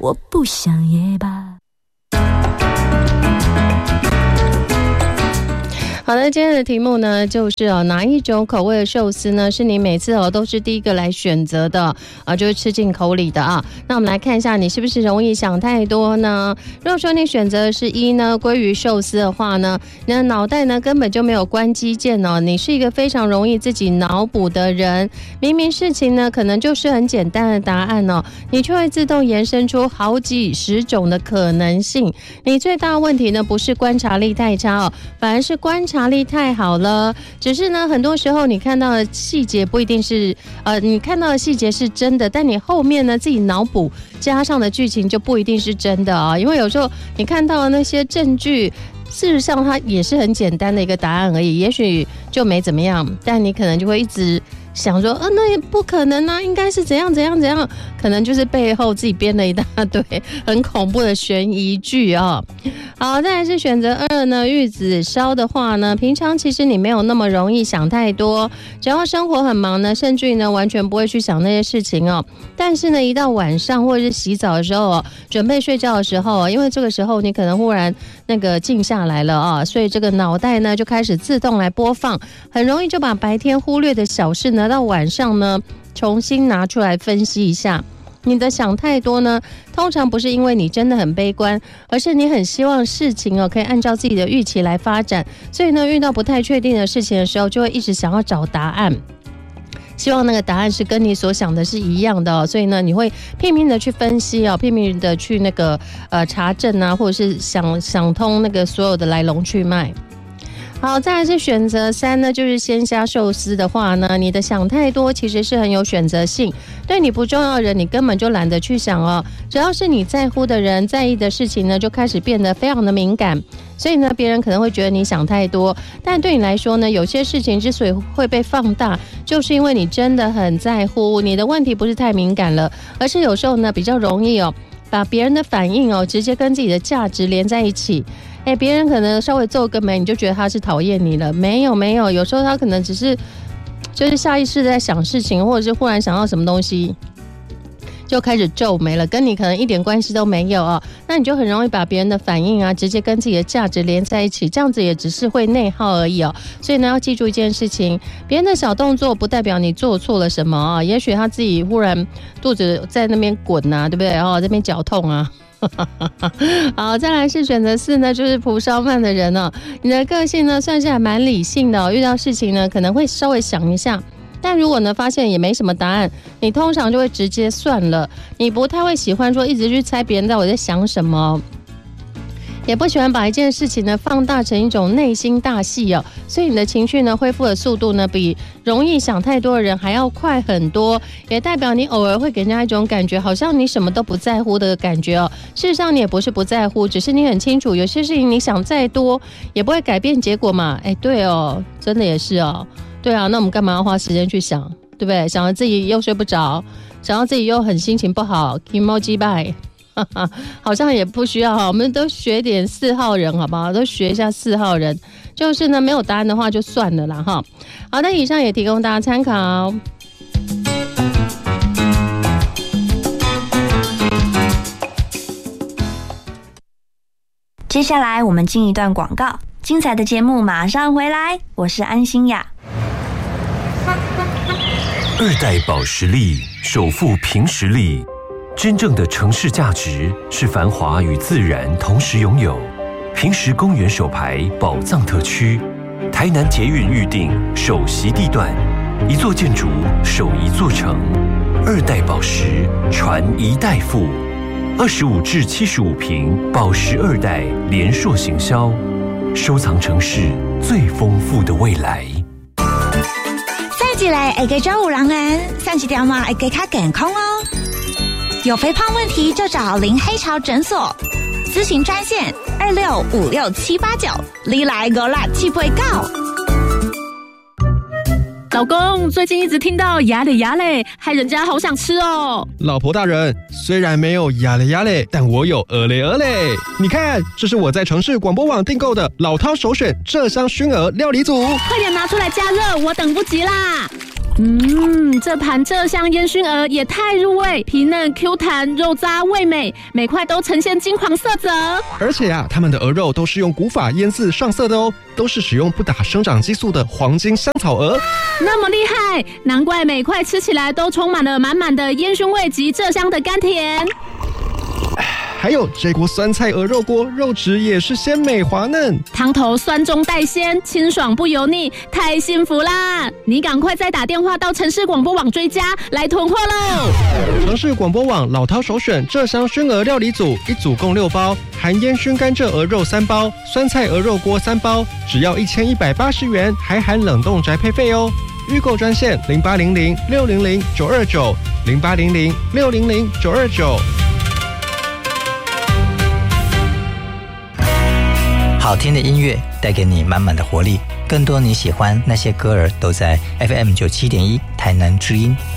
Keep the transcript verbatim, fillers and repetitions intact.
我不想也罢。 好的，今天的题目呢，就是哦，哪一种口味的寿司呢，是你每次哦都是第一个来选择的啊，就是吃进口里的啊？那我们来看一下，你是不是容易想太多呢？如果说你选择的是一呢，鲑鱼寿司的话呢，你的脑袋呢根本就没有关机键哦，你是一个非常容易自己脑补的人，明明事情呢可能就是很简单的答案哦，你却会自动延伸出好几十种的可能性。你最大的问题呢，不是观察力太差哦，反而是观察。观察力太好了，只是呢，很多时候你看到的细节不一定是呃，你看到的细节是真的，但你后面呢自己脑补加上的剧情就不一定是真的啊。因为有时候你看到的那些证据，事实上它也是很简单的一个答案而已，也许就没怎么样，但你可能就会一直想说，呃，那也不可能啊，应该是怎样怎样怎样，可能就是背后自己编了一大堆很恐怖的悬疑剧啊。好，再来是选择二呢，玉子烧的话呢，平常其实你没有那么容易想太多，只要生活很忙呢，甚至于呢完全不会去想那些事情哦。但是呢，一到晚上或者是洗澡的时候哦，准备睡觉的时候，因为这个时候你可能忽然那个静下来了啊，所以这个脑袋呢就开始自动来播放，很容易就把白天忽略的小事呢，到晚上呢重新拿出来分析一下。你的想太多呢，通常不是因为你真的很悲观，而是你很希望事情哦可以按照自己的预期来发展，所以呢，遇到不太确定的事情的时候，就会一直想要找答案，希望那个答案是跟你所想的是一样的哦，所以呢，你会拼命的去分析哦，拼命的去那个呃查证啊，或者是想想通那个所有的来龙去脉。好，再来是选择三呢，就是鲜虾寿司的话呢，你的想太多其实是很有选择性，对你不重要的人，你根本就懒得去想哦。只要是你在乎的人，在意的事情呢，就开始变得非常的敏感。所以呢，别人可能会觉得你想太多，但对你来说呢，有些事情之所以会被放大，就是因为你真的很在乎。你的问题不是太敏感了，而是有时候呢，比较容易哦，把别人的反应哦，直接跟自己的价值连在一起。哎，别人可能稍微皱个眉，你就觉得他是讨厌你了。没有没有，有时候他可能只是就是下意识在想事情，或者是忽然想到什么东西，就开始皱眉了，跟你可能一点关系都没有哦。那你就很容易把别人的反应啊，直接跟自己的价值连在一起，这样子也只是会内耗而已哦。所以呢，要记住一件事情，别人的小动作不代表你做错了什么啊。也许他自己忽然肚子在那边滚啊，对不对？哦，这边绞痛啊。好，再来是选择四呢，就是蒲烧饭的人哦。你的个性呢，算是还蛮理性的哦，遇到事情呢，可能会稍微想一下。但如果呢发现也没什么答案，你通常就会直接算了。你不太会喜欢说一直去猜别人到底在想什么，也不喜欢把一件事情呢放大成一种内心大戏哦。所以你的情绪呢恢复的速度呢比容易想太多的人还要快很多，也代表你偶尔会给人家一种感觉，好像你什么都不在乎的感觉哦。事实上你也不是不在乎，只是你很清楚有些事情你想再多也不会改变结果嘛。哎，对哦，真的也是哦。对啊，那我们干嘛要花时间去想，对不对？想到自己又睡不着，想到自己又很心情不好 emoji bye 好像也不需要哈，我们都学点四号人好不好？都学一下四号人，就是呢没有答案的话就算了啦哈。好的，以上也提供大家参考。 接下来我们进一段广告，精彩的节目马上回来，我是安心雅。 二代保时力首富凭实力，真正的城市价值是繁华与自然同时拥有。平实公园首排宝藏特区，台南捷运预定首席地段，一座建筑守一座城。二代宝石传一代富，二十五至七十五坪宝石二代连硕行销，收藏城市最丰富的未来。 一来会给照顾人人，三一条嘛会给较健康哦。有肥胖问题就找林黑潮诊所，咨询专线二六五六七八九，你来我啦七八九。 老公，最近一直听到牙嘞牙嘞，害人家好想吃哦。 老婆大人，虽然没有牙嘞牙嘞，但我有鹅嘞鹅嘞。你看，这是我在城市广播网订购的老饕首选麝香熏鹅料理组， 快点拿出来加热，我等不及啦。 嗯，这盘浙香烟熏鹅也太入味，皮嫩 Q 弹，肉渣味美，每块都呈现金黄色泽。 而且啊，他们的鹅肉都是用古法腌制上色的哦，都是使用不打生长激素的黄金香草鹅。 那么厉害，难怪每块吃起来都充满了满满的烟熏味及浙香的甘甜。 还有这锅酸菜鹅肉锅，肉质也是鲜美滑嫩， 汤头酸中带鲜，清爽不油腻，太幸福啦！你赶快再打电话到城市广播网追加来囤货喽！ 城市广播网老饕首选浙香熏鹅料理组，一组共六包，含烟熏甘蔗鹅肉三包，酸菜鹅肉锅三包，只要一千一百八十元，还含冷冻宅配费哦。预购专线零八零零六零零九二九零八零零六零零九二九。 好听的音乐带给你满满的活力，更多你喜欢那些歌儿都在 F M 九七点一台南之音。